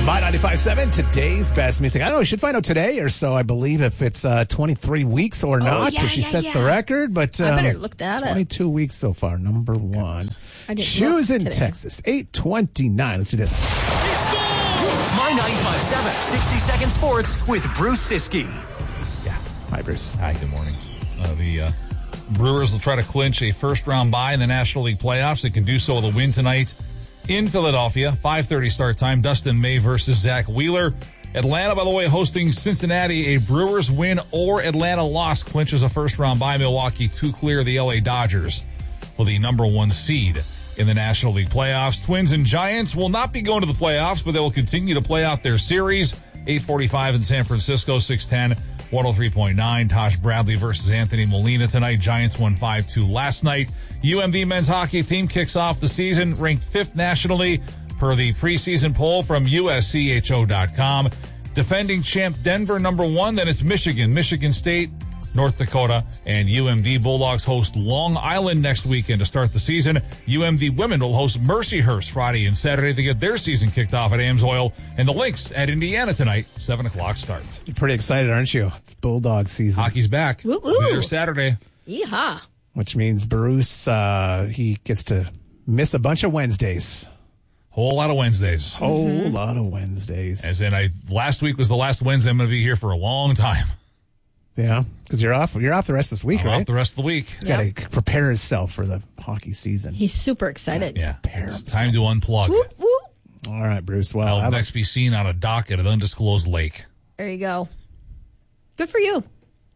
My 95.7, today's best music. I don't know, we should find out today or so, I believe, if it's 23 weeks or not. Yeah, if she sets the record, but I better look that up. 22 weeks so far, number one. Shoes in Texas, 8:29. Let's do this. It's My 95.7, 60-second sports with Bruce Siskey. Yeah. Hi, Bruce. Hi, good morning. The Brewers will try to clinch a first-round bye in the National League playoffs. They can do so with a win tonight in Philadelphia. 5:30 start time. Dustin May versus Zach Wheeler. Atlanta, by the way, hosting Cincinnati. A Brewers win or Atlanta loss clinches a first-round bye. Milwaukee to clear the LA Dodgers for the number one seed in the National League playoffs. Twins and Giants will not be going to the playoffs, but they will continue to play out their series. 8:45 in San Francisco, 6:10, 103.9. Tosh Bradley versus Anthony Molina tonight. Giants won 5-2 last night. UMD men's hockey team kicks off the season ranked 5th nationally per the preseason poll from USCHO.com. Defending champ Denver, number one. Then it's Michigan, Michigan State, North Dakota, and UMD Bulldogs host Long Island next weekend to start the season. UMD women will host Mercyhurst Friday and Saturday to get their season kicked off at Amsoil. And the Lynx at Indiana tonight, 7 o'clock start. You're pretty excited, aren't you? It's Bulldog season. Hockey's back. Woo-woo. We'll be there Saturday. Yeehaw. Which means Bruce, he gets to miss a bunch of Wednesdays. Whole lot of Wednesdays. Whole lot of Wednesdays. As in, last week was the last Wednesday. I'm going to be here for a long time. Yeah, because you're off the rest of this week, right? Off the rest of the week. He's got to prepare himself for the hockey season. He's super excited. Yeah. It's time to unplug. Whoop, whoop. All right, Bruce. Well, I'll next be seen on a dock at an undisclosed lake. There you go. Good for you.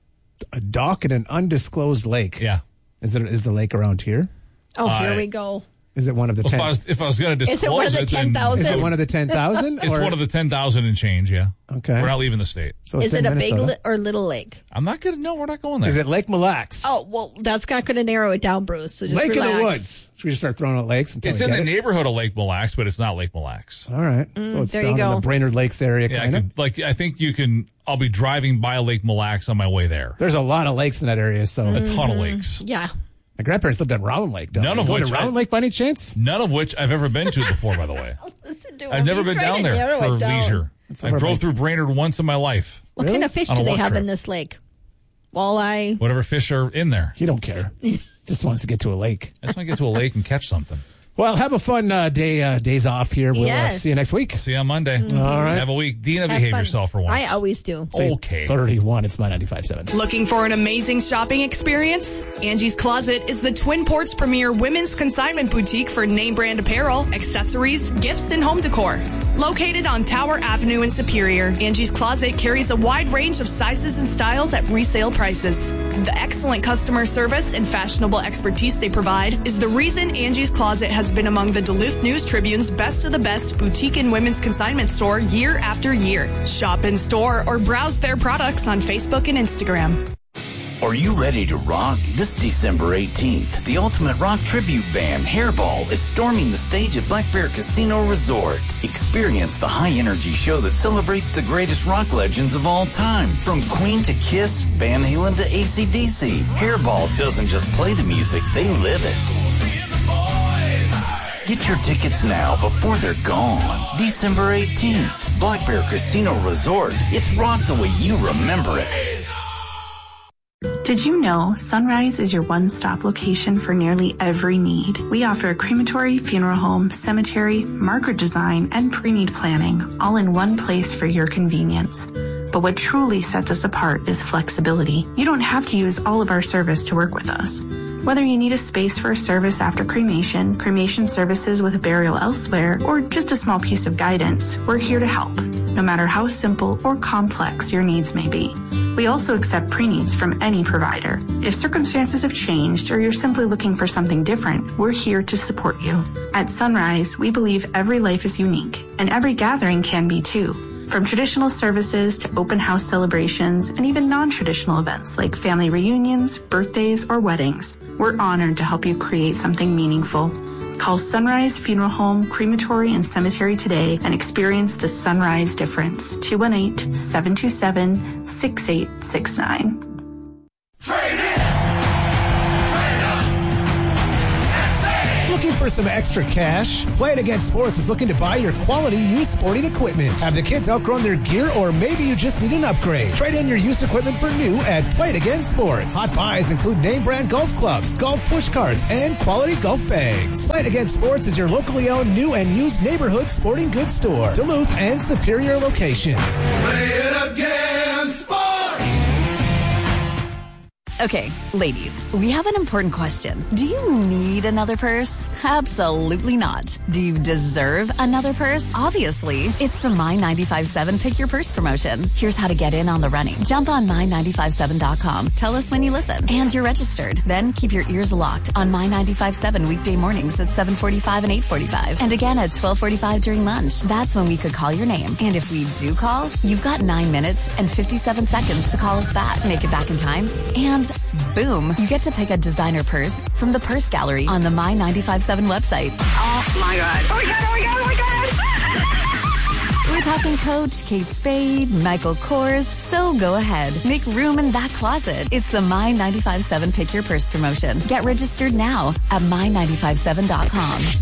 A dock at an undisclosed lake. Yeah. Is the lake around here? Oh, here we go. Is it one of the 10? If I was going to disclose is it one of the 10,000? Is it one of the 10,000? It's one of the 10,000 and change, yeah. Okay. We're not leaving the state. So is it a big or little lake? I'm not going to know. We're not going there. Is it Lake Mille Lacs? Oh, well, that's not going to narrow it down, Bruce. So just Lake relax. in the Woods. Should we just start throwing out lakes? It's in the neighborhood of Lake Mille Lacs, but it's not Lake Mille Lacs. All right. So it's there down you go. in the Brainerd Lakes area, kind of. I think you can. I'll be driving by Lake Mille Lacs on my way there. There's a lot of lakes in that area, so A ton of lakes. Yeah. My grandparents lived on Round Lake. None of which to Round Lake by any chance? None of which I've ever been to before, by the way. Listen to him. I've never He's been trying down to there narrow for it down. leisure. I drove through Brainerd once in my life. What kind of fish On a do they work have trip. in this lake? Walleye? Whatever fish are in there. He don't care. Just wants to get to a lake. I just want to get to a lake and catch something. Well, have a fun days off here. We'll Yes. see you next week. See you on Monday. All right. Have a week. Dina, Have behave fun. yourself for once. I always do. Okay. 31. It's My 95.7. Looking for an amazing shopping experience? Angie's Closet is the Twin Ports' premier women's consignment boutique for name brand apparel, accessories, gifts, and home decor. Located on Tower Avenue in Superior, Angie's Closet carries a wide range of sizes and styles at resale prices. The excellent customer service and fashionable expertise they provide is the reason Angie's Closet has been among the Duluth News Tribune's best of the best boutique and women's consignment store year after year. Shop in store or browse their products on Facebook and Instagram. Are you ready to rock? This December 18th, the ultimate rock tribute band, Hairball, is storming the stage at Black Bear Casino Resort. Experience the high-energy show that celebrates the greatest rock legends of all time. From Queen to Kiss, Van Halen to AC/DC, Hairball doesn't just play the music, they live it. Get your tickets now before they're gone. December 18th, Black Bear Casino Resort. It's rock the way you remember it. Did you know Sunrise is your one-stop location for nearly every need? We offer a crematory, funeral home, cemetery, marker design, and pre-need planning, all in one place for your convenience. But what truly sets us apart is flexibility. You don't have to use all of our service to work with us. Whether you need a space for a service after cremation, cremation services with a burial elsewhere, or just a small piece of guidance, we're here to help, no matter how simple or complex your needs may be. We also accept pre-needs from any provider. If circumstances have changed or you're simply looking for something different, we're here to support you. At Sunrise, we believe every life is unique, and every gathering can be too. From traditional services to open house celebrations and even non-traditional events like family reunions, birthdays, or weddings, we're honored to help you create something meaningful. Call Sunrise Funeral Home, Crematory, and Cemetery today and experience the Sunrise difference. 218-727-6869. Looking for some extra cash? Play It Again Sports is looking to buy your quality used sporting equipment. Have the kids outgrown their gear, or maybe you just need an upgrade? Trade in your used equipment for new at Play It Again Sports. Hot buys include name brand golf clubs, golf push carts, and quality golf bags. Play It Again Sports is your locally owned new and used neighborhood sporting goods store. Duluth and Superior locations. Play it again, sports! Okay, ladies, we have an important question. Do you need another purse? Absolutely not. Do you deserve another purse? Obviously. It's the My957 Pick Your Purse promotion. Here's how to get in on the running. Jump on My957.com. Tell us when you listen. And you're registered. Then keep your ears locked on My957 weekday mornings at 7:45 and 8:45. And again at 12:45 during lunch. That's when we could call your name. And if we do call, you've got 9 minutes and 57 seconds to call us back. Make it back in time. And boom, you get to pick a designer purse from the Purse Gallery on the My957 website. Oh my God. Oh my God, oh my God, oh my God. We're talking Coach, Kate Spade, Michael Kors. So go ahead. Make room in that closet. It's the My957 Pick Your Purse promotion. Get registered now at My957.com.